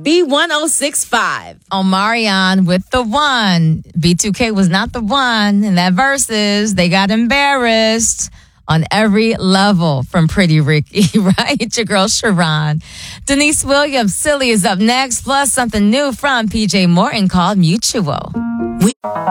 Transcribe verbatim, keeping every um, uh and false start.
B one oh six five. Omarion with the one. B two K was not the one in that verses. They got embarrassed on every level from Pretty Ricky, right? It's your girl, Sharon. Denise Williams, Silly is up next, plus something new from P J Morton called Mutual. We-